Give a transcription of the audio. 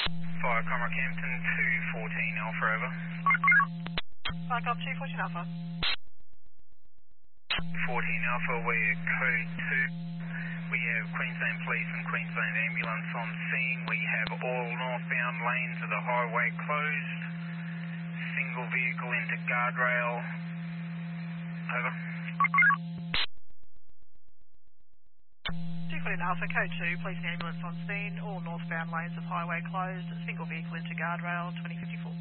Fire Comrade Campton 214 Alpha, over. Fire Golf 214 Alpha. 14 Alpha, we're code 2. We have Queensland Police and Queensland Ambulance on scene. We have all northbound lanes of the highway closed. Single vehicle into guardrail. Over. 214 Alpha, code 2, police and ambulance on scene. All northbound lanes of highway closed. Single vehicle into guardrail, 2054.